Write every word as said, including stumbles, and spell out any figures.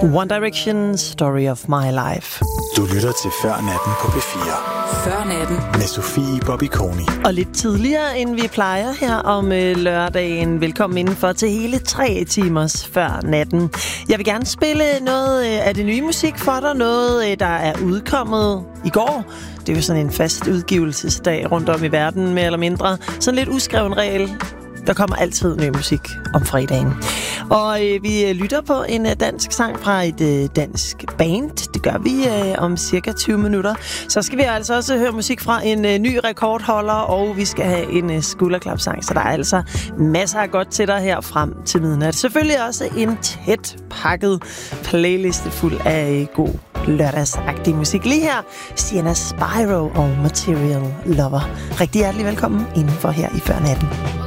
One Direction, Story of My Life. Du lytter til Før Natten på P fire. Før Natten. Med Sofie Bobby-Koni. Og lidt tidligere, end vi plejer her om øh, lørdagen. Velkommen indenfor til hele tre timers Før Natten. Jeg vil gerne spille noget øh, af det nye musik for dig. Noget, øh, der er udkommet i går. Det er jo sådan en fast udgivelsesdag rundt om i verden, mere eller mindre. Sådan lidt uskreven regel. Der kommer altid ny musik om fredagen. Og øh, vi lytter på en øh, dansk sang fra et øh, dansk band. Det gør vi øh, om cirka tyve minutter. Så skal vi altså også høre musik fra en øh, ny rekordholder, og vi skal have en øh, skulderklapsang. Så der er altså masser af godt til dig her frem til midnat. Selvfølgelig også en tæt pakket playliste fuld af øh, god lørdagsagtig musik. Lige her, Sienna Spyro og Material Lover. Rigtig hjertelig velkommen indenfor her i Før Natten.